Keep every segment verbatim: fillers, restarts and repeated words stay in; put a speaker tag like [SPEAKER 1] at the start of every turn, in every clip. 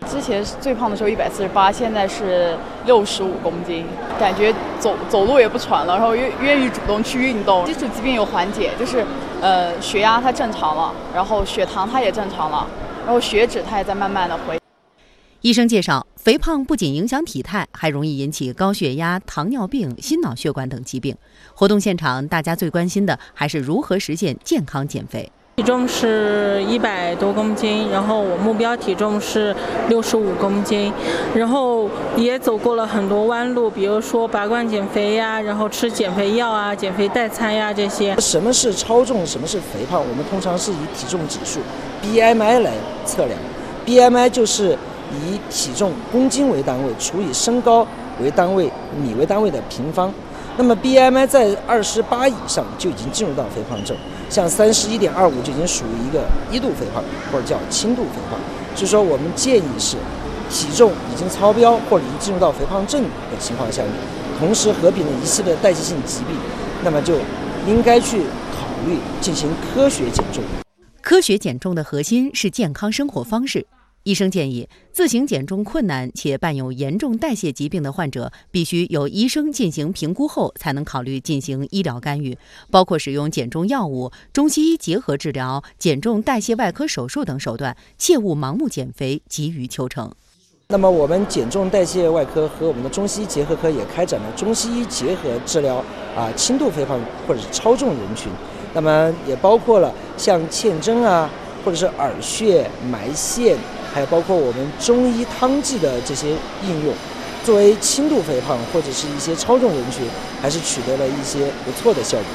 [SPEAKER 1] 之前最胖的时候一百四十八，现在是六十五公斤，感觉走走路也不喘了，然后愿愿意主动去运动。基础疾病有缓解，就是呃血压它正常了，然后血糖它也正常了，然后血脂它也在慢慢的回。
[SPEAKER 2] 医生介绍，肥胖不仅影响体态，还容易引起高血压、糖尿病、心脑血管等疾病。活动现场，大家最关心的还是如何实现健康减肥。
[SPEAKER 3] 体重是一百多公斤，然后我目标体重是六十五公斤，然后也走过了很多弯路，比如说拔罐减肥呀，然后吃减肥药啊、减肥代餐呀这些。
[SPEAKER 4] 什么是超重，什么是肥胖？我们通常是以体重指数 B M I 来测量。B M I 就是以体重公斤为单位除以身高为单位米为单位的平方。那么 B M I 在二十八以上就已经进入到肥胖症，像三十一点二五就已经属于一个一度肥胖或者叫轻度肥胖。所以说我们建议是体重已经超标或者已经进入到肥胖症的情况下面，同时合并了一系列代谢性疾病，那么就应该去考虑进行科学减重。
[SPEAKER 2] 科学减重的核心是健康生活方式。医生建议，自行减重困难且伴有严重代谢疾病的患者，必须由医生进行评估后，才能考虑进行医疗干预，包括使用减重药物、中西医结合治疗、减重代谢外科手术等手段，切勿盲目减肥，急于求成。
[SPEAKER 4] 那么我们减重代谢外科和我们的中西医结合科也开展了中西医结合治疗啊轻度肥胖或者是超重人群，那么也包括了像嵌针啊，或者是耳穴、埋线，还有包括我们中医汤剂的这些应用，作为轻度肥胖或者是一些超重人群，还是取得了一些不错的效果。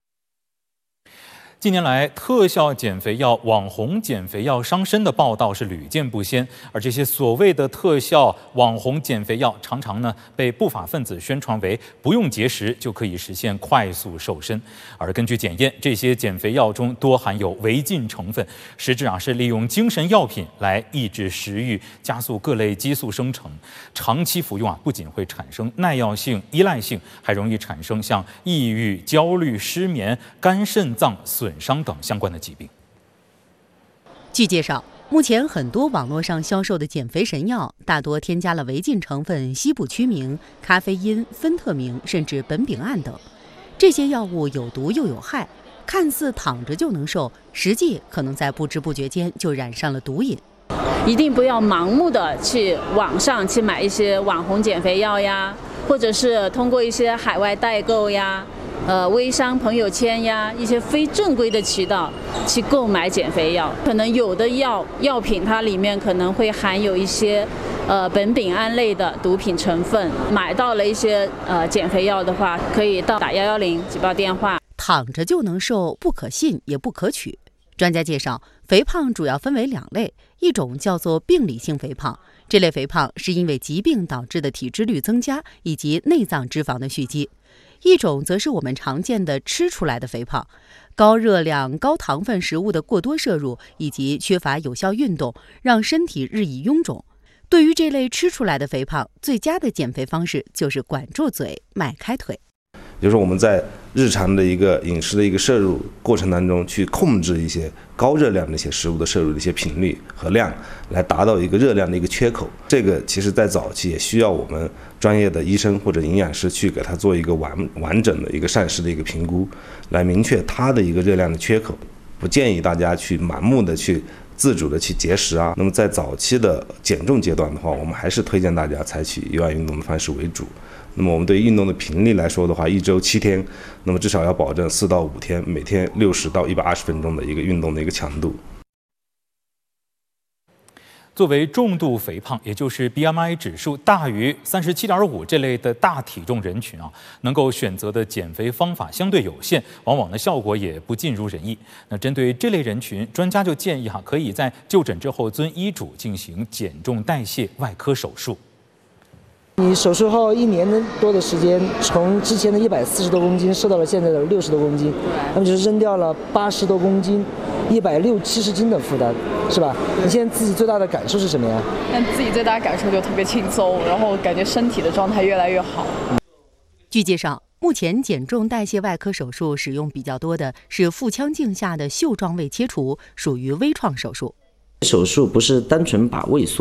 [SPEAKER 5] 近年来，特效减肥药、网红减肥药伤身的报道是屡见不鲜，而这些所谓的特效网红减肥药，常常呢被不法分子宣传为不用节食就可以实现快速瘦身。而根据检验，这些减肥药中多含有违禁成分，实质啊是利用精神药品来抑制食欲，加速各类激素生成。长期服用啊，不仅会产生耐药性、依赖性，还容易产生像抑郁、焦虑、失眠、肝肾脏损伤等相关的疾病。
[SPEAKER 2] 据介绍，目前很多网络上销售的减肥神药，大多添加了违禁成分西布曲明、咖啡因、芬特明，甚至苯丙胺等。这些药物有毒又有害，看似躺着就能瘦，实际可能在不知不觉间就染上了毒瘾。
[SPEAKER 6] 一定不要盲目的去网上去买一些网红减肥药呀，或者是通过一些海外代购呀、呃微商朋友圈呀，一些非正规的渠道去购买减肥药。可能有的药药品它里面可能会含有一些呃苯丙胺类的毒品成分。买到了一些呃减肥药的话，可以到打幺幺零举报电话。
[SPEAKER 2] 躺着就能瘦，不可信也不可取。专家介绍，肥胖主要分为两类，一种叫做病理性肥胖，这类肥胖是因为疾病导致的体脂率增加以及内脏脂肪的蓄积；一种则是我们常见的吃出来的肥胖，高热量、高糖分食物的过多摄入以及缺乏有效运动，让身体日益臃肿。对于这类吃出来的肥胖，最佳的减肥方式就是管住嘴，迈开腿。
[SPEAKER 7] 也就是说，我们在日常的一个饮食的一个摄入过程当中，去控制一些高热量的一些食物的摄入的一些频率和量，来达到一个热量的一个缺口。这个其实在早期也需要我们专业的医生或者营养师去给他做一个完完整的一个膳食的一个评估，来明确他的一个热量的缺口。不建议大家去盲目的去自主的去节食啊。那么在早期的减重阶段的话，我们还是推荐大家采取有氧运动的方式为主。那么我们对运动的频率来说的话，一周七天，那么至少要保证四到五天，每天六十到一百二十分钟的一个运动的一个强度。
[SPEAKER 5] 作为重度肥胖，也就是 B M I 指数大于三十七点五这类的大体重人群啊，能够选择的减肥方法相对有限，往往的效果也不尽如人意。那针对这类人群，专家就建议哈，可以在就诊之后遵医嘱进行减重代谢外科手术。
[SPEAKER 4] 你手术后一年多的时间，从之前的一百四十多公斤瘦到了现在的六十多公斤，那么就是扔掉了八十多公斤，一百六七十斤的负担，是吧？你现在自己最大的感受是什么呀？
[SPEAKER 1] 但自己最大的感受就特别轻松，然后感觉身体的状态越来越好。
[SPEAKER 2] 据介绍，目前减重代谢外科手术使用比较多的是腹腔镜下的袖状胃切除，属于微创手术。
[SPEAKER 4] 手术不是单纯把胃缩